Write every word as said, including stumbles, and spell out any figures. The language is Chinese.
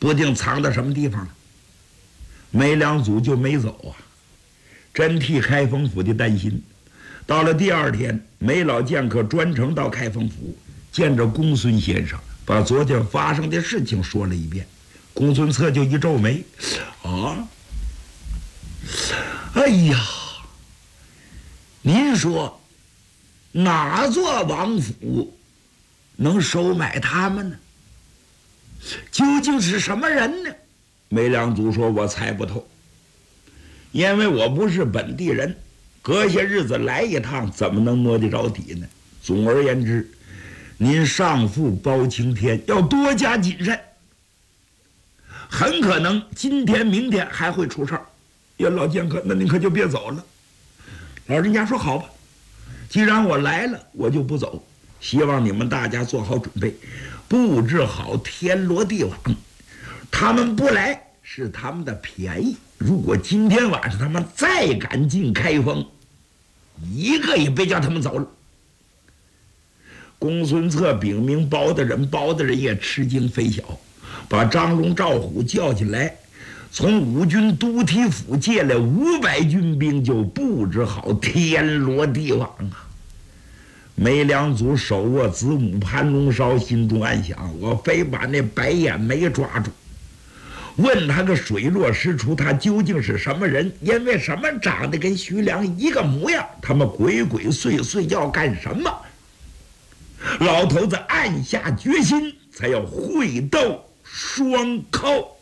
不定藏到什么地方了。梅良祖就没走啊，真替开封府的担心。到了第二天，梅老剑客专程到开封府见着公孙先生，把昨天发生的事情说了一遍。公孙策就一皱眉，啊，哎呀，您说哪座王府能收买他们呢？究竟是什么人呢？梅良祖说：“我猜不透，因为我不是本地人，隔些日子来一趟，怎么能摸得着底呢？总而言之，您上父包青天要多加谨慎，很可能今天、明天还会出事儿。呀，老剑客，那您可就别走了。”老人家说：“好吧，既然我来了，我就不走。希望你们大家做好准备，布置好天罗地网。他们不来是他们的便宜。如果今天晚上他们再敢进开封，一个也别叫他们走了。”公孙策禀明包大人，包大人也吃惊非小，把张龙、赵虎叫进来，从五军都提府借来五百军兵，就布置好天罗地网啊！梅良祖手握子母盘龙梢，心中暗想：我非把那白眼眉抓住，问他个水落石出，他究竟是什么人？因为什么长得跟徐良一个模样？他们鬼鬼祟祟要干什么？老头子暗下决心，才要会斗双靠。